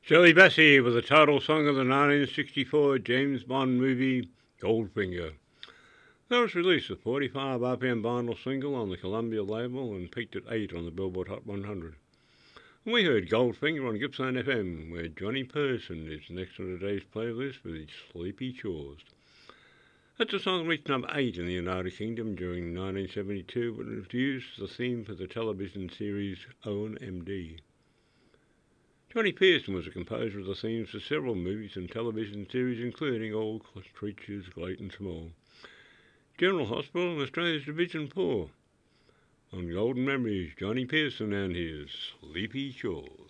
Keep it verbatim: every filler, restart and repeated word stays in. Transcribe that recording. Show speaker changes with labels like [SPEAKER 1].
[SPEAKER 1] Shirley Bassey with the title song of the nineteen sixty-four James Bond movie Goldfinger. That was released as forty-five R P M vinyl single on the Columbia label and peaked at eight on the Billboard Hot one hundred. And we heard Goldfinger on Gippsland F M, where Johnny Person is next on today's playlist with his Sleepy Chores. That's a song that reached number eight in the United Kingdom during nineteen seventy-two, when it was used as the theme for the television series Owen M D. Johnny Pearson was a composer of the themes for several movies and television series, including All Creatures Great and Small, General Hospital, and Australia's Division four. On Golden Memories, Johnny Pearson and his Sleepy Chores.